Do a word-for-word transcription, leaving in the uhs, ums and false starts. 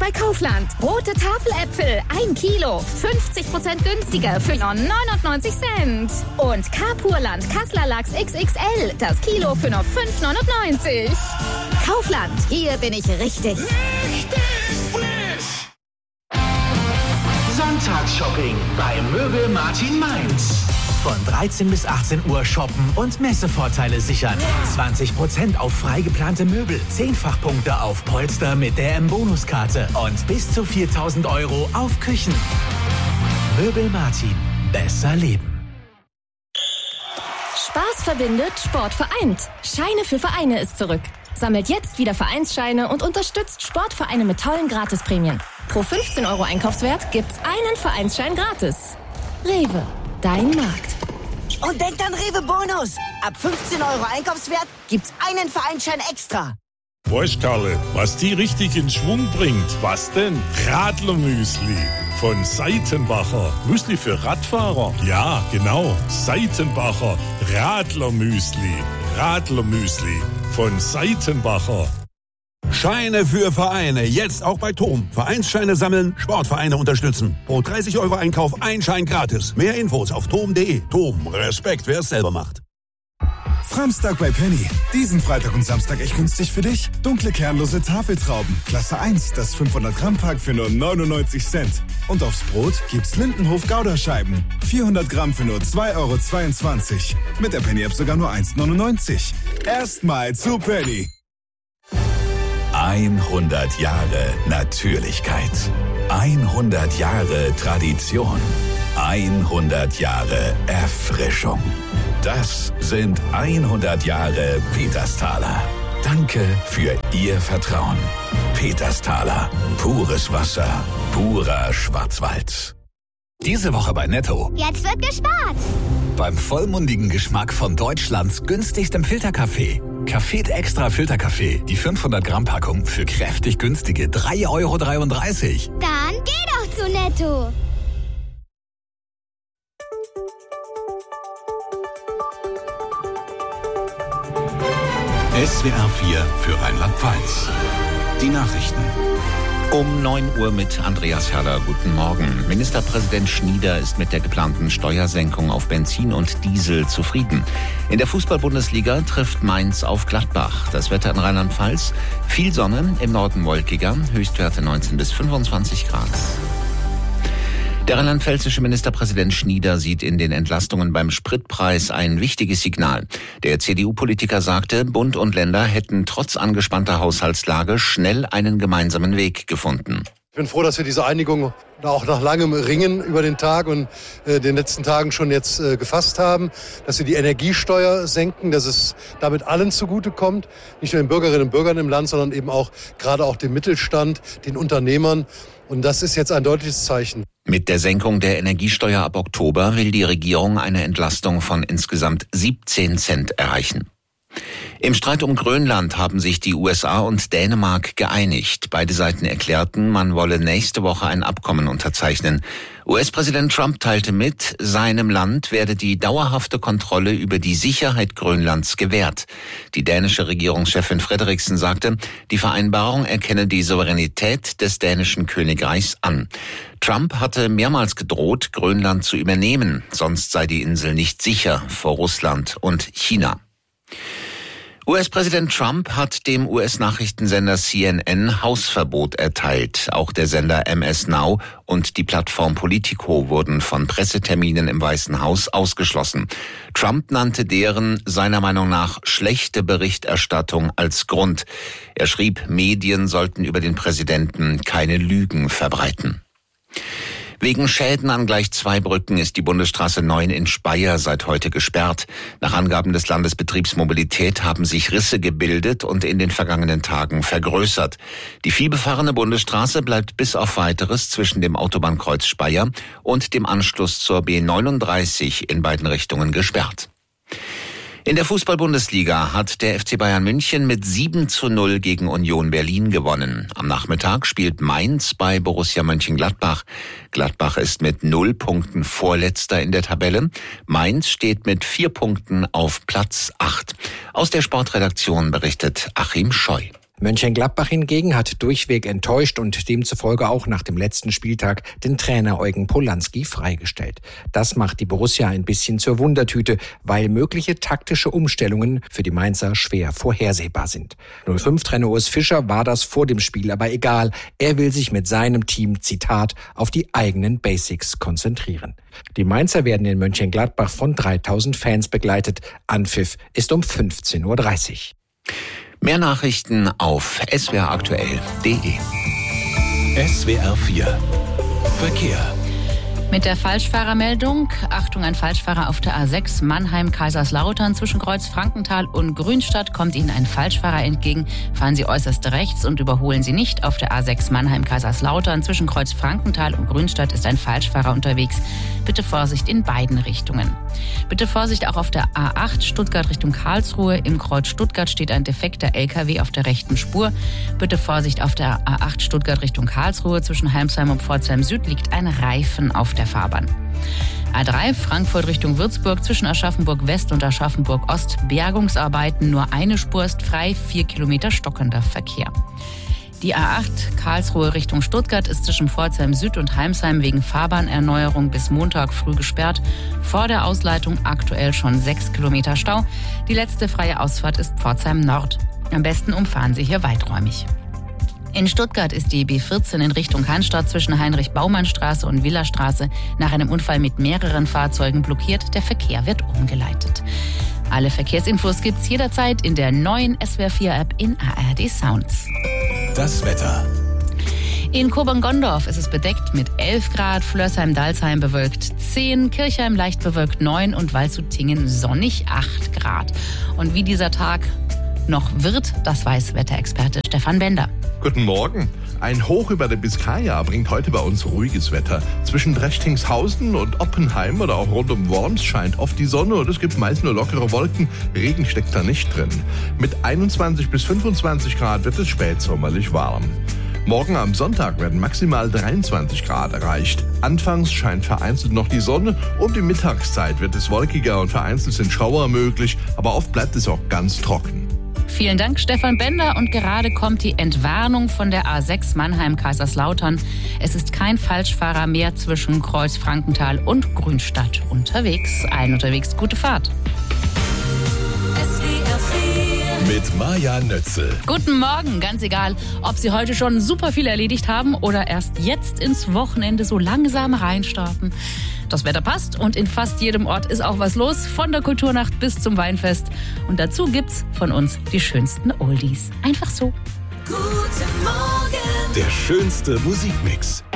bei Kaufland. Rote Tafeläpfel, ein Kilo, fünfzig Prozent günstiger für nur neunundneunzig Cent. Und Carpurland Kassler Lachs X X L, das Kilo für nur fünf neunundneunzig. Kaufland, hier bin ich richtig. Richtig frisch! Sonntagsshopping bei Möbel Martin Mainz. Von dreizehn bis achtzehn Uhr shoppen und Messevorteile sichern. zwanzig Prozent auf frei geplante Möbel, zehn Fachpunkte auf Polster mit der M-Bonuskarte und bis zu viertausend Euro auf Küchen. Möbel Martin. Besser leben. Spaß verbindet, Sport vereint. Scheine für Vereine ist zurück. Sammelt jetzt wieder Vereinsscheine und unterstützt Sportvereine mit tollen Gratisprämien. Pro fünfzehn Euro Einkaufswert gibt's einen Vereinsschein gratis. Rewe, dein Markt. Und denkt an Rewe Bonus. Ab fünfzehn Euro Einkaufswert gibt's einen Vereinsschein extra. Weißt, Karle, was die richtig in Schwung bringt? Was denn? Radlermüsli von Seitenbacher. Müsli für Radfahrer? Ja, genau. Seitenbacher Radlermüsli. Radlermüsli von Seitenbacher. Scheine für Vereine, jetzt auch bei Tom. Vereinsscheine sammeln, Sportvereine unterstützen. Pro dreißig Euro Einkauf ein Schein gratis. Mehr Infos auf tom punkt de. Tom, Respekt, wer es selber macht. Samstag bei Penny. Diesen Freitag und Samstag echt günstig für dich. Dunkle kernlose Tafeltrauben. Klasse eins, das fünfhundert Gramm Pack für nur neunundneunzig Cent. Und aufs Brot gibt's Lindenhof Gouda-Scheiben. vierhundert Gramm für nur zwei Euro zweiundzwanzig. Mit der Penny-App sogar nur eins neunundneunzig. Erstmal zu Penny. hundert Jahre Natürlichkeit. hundert Jahre Tradition. hundert Jahre Erfrischung. Das sind hundert Jahre Petersthaler. Danke für Ihr Vertrauen. Petersthaler. Pures Wasser. Purer Schwarzwald. Diese Woche bei Netto. Jetzt wird gespart. Beim vollmundigen Geschmack von Deutschlands günstigstem Filterkaffee. Café Extra Filterkaffee. Die fünfhundert Gramm Packung für kräftig günstige drei Euro dreiunddreißig. Dann geh doch zu Netto. S W R vier für Rheinland-Pfalz. Die Nachrichten. Um neun Uhr mit Andreas Herrler. Guten Morgen. Ministerpräsident Schnieder ist mit der geplanten Steuersenkung auf Benzin und Diesel zufrieden. In der Fußball-Bundesliga trifft Mainz auf Gladbach. Das Wetter in Rheinland-Pfalz. Viel Sonne, im Norden wolkiger, Höchstwerte neunzehn bis fünfundzwanzig Grad. Der rheinland-pfälzische Ministerpräsident Schnieder sieht in den Entlastungen beim Spritpreis ein wichtiges Signal. Der C D U-Politiker sagte, Bund und Länder hätten trotz angespannter Haushaltslage schnell einen gemeinsamen Weg gefunden. Ich bin froh, dass wir diese Einigung auch nach langem Ringen über den Tag und äh, den letzten Tagen schon jetzt äh, gefasst haben, dass wir die Energiesteuer senken, dass es damit allen zugutekommt, nicht nur den Bürgerinnen und Bürgern im Land, sondern eben auch gerade auch dem Mittelstand, den Unternehmern. Und das ist jetzt ein deutliches Zeichen. Mit der Senkung der Energiesteuer ab Oktober will die Regierung eine Entlastung von insgesamt siebzehn Cent erreichen. Im Streit um Grönland haben sich die U S A und Dänemark geeinigt. Beide Seiten erklärten, man wolle nächste Woche ein Abkommen unterzeichnen. U S-Präsident Trump teilte mit, seinem Land werde die dauerhafte Kontrolle über die Sicherheit Grönlands gewährt. Die dänische Regierungschefin Frederiksen sagte, die Vereinbarung erkenne die Souveränität des dänischen Königreichs an. Trump hatte mehrmals gedroht, Grönland zu übernehmen, sonst sei die Insel nicht sicher vor Russland und China. U S-Präsident Trump hat dem U S-Nachrichtensender C N N Hausverbot erteilt. Auch der Sender M S Now und die Plattform Politico wurden von Presseterminen im Weißen Haus ausgeschlossen. Trump nannte deren, seiner Meinung nach, schlechte Berichterstattung als Grund. Er schrieb, Medien sollten über den Präsidenten keine Lügen verbreiten. Wegen Schäden an gleich zwei Brücken ist die Bundesstraße neun in Speyer seit heute gesperrt. Nach Angaben des Landesbetriebs Mobilität haben sich Risse gebildet und in den vergangenen Tagen vergrößert. Die vielbefahrene Bundesstraße bleibt bis auf Weiteres zwischen dem Autobahnkreuz Speyer und dem Anschluss zur B neununddreißig in beiden Richtungen gesperrt. In der Fußball-Bundesliga hat der F C Bayern München mit sieben zu null gegen Union Berlin gewonnen. Am Nachmittag spielt Mainz bei Borussia Mönchengladbach. Gladbach ist mit null Punkten Vorletzter in der Tabelle. Mainz steht mit vier Punkten auf Platz acht. Aus der Sportredaktion berichtet Achim Scheu. Mönchengladbach hingegen hat durchweg enttäuscht und demzufolge auch nach dem letzten Spieltag den Trainer Eugen Polanski freigestellt. Das macht die Borussia ein bisschen zur Wundertüte, weil mögliche taktische Umstellungen für die Mainzer schwer vorhersehbar sind. null fünf Trainer Urs Fischer war das vor dem Spiel aber egal. Er will sich mit seinem Team, Zitat, auf die eigenen Basics konzentrieren. Die Mainzer werden in Mönchengladbach von dreitausend Fans begleitet. Anpfiff ist um fünfzehn Uhr dreißig. Mehr Nachrichten auf s w r aktuell punkt d e. S W R vier Verkehr. Mit der Falschfahrermeldung, Achtung, ein Falschfahrer auf der A sechs Mannheim-Kaiserslautern zwischen Kreuz Frankenthal und Grünstadt kommt Ihnen ein Falschfahrer entgegen. Fahren Sie äußerst rechts und überholen Sie nicht. Auf der A sechs Mannheim-Kaiserslautern zwischen Kreuz Frankenthal und Grünstadt ist ein Falschfahrer unterwegs. Bitte Vorsicht in beiden Richtungen. Bitte Vorsicht auch auf der A acht Stuttgart Richtung Karlsruhe. Im Kreuz Stuttgart steht ein defekter L K W auf der rechten Spur. Bitte Vorsicht auf der A acht Stuttgart Richtung Karlsruhe. Zwischen Heimsheim und Pforzheim Süd liegt ein Reifen auf der Fahrbahn. A drei Frankfurt Richtung Würzburg zwischen Aschaffenburg West und Aschaffenburg Ost. Bergungsarbeiten, nur eine Spur ist frei, vier Kilometer stockender Verkehr. Die A acht Karlsruhe Richtung Stuttgart ist zwischen Pforzheim Süd und Heimsheim wegen Fahrbahnerneuerung bis Montag früh gesperrt. Vor der Ausleitung aktuell schon sechs Kilometer Stau. Die letzte freie Ausfahrt ist Pforzheim Nord. Am besten umfahren Sie hier weiträumig. In Stuttgart ist die B vierzehn in Richtung Cannstatt zwischen Heinrich-Baumann-Straße und Villastraße nach einem Unfall mit mehreren Fahrzeugen blockiert. Der Verkehr wird umgeleitet. Alle Verkehrsinfos gibt's jederzeit in der neuen S W R vier App in A R D Sounds. Das Wetter. In Kobern-Gondorf ist es bedeckt mit elf Grad, Flörsheim-Dalsheim bewölkt zehn, Kirchheim leicht bewölkt neun und Waldshut-Tiengen sonnig acht Grad. Und wie dieser Tag noch wird, das weiß Wetterexperte Stefan Bender. Guten Morgen. Ein Hoch über der Biskaya bringt heute bei uns ruhiges Wetter. Zwischen Drechtingshausen und Oppenheim oder auch rund um Worms scheint oft die Sonne und es gibt meist nur lockere Wolken. Regen steckt da nicht drin. Mit einundzwanzig bis fünfundzwanzig Grad wird es spätsommerlich warm. Morgen am Sonntag werden maximal dreiundzwanzig Grad erreicht. Anfangs scheint vereinzelt noch die Sonne. Um die Mittagszeit wird es wolkiger und vereinzelt sind Schauer möglich, aber oft bleibt es auch ganz trocken. Vielen Dank, Stefan Bender. Und gerade kommt die Entwarnung von der A sechs Mannheim-Kaiserslautern. Es ist kein Falschfahrer mehr zwischen Kreuz Frankenthal und Grünstadt unterwegs. Allen unterwegs gute Fahrt. Mit Maja Nötzel. Guten Morgen, ganz egal, ob Sie heute schon super viel erledigt haben oder erst jetzt ins Wochenende so langsam reinstarten. Das Wetter passt und in fast jedem Ort ist auch was los, von der Kulturnacht bis zum Weinfest. Und dazu gibt's von uns die schönsten Oldies. Einfach so. Guten Morgen. Der schönste Musikmix.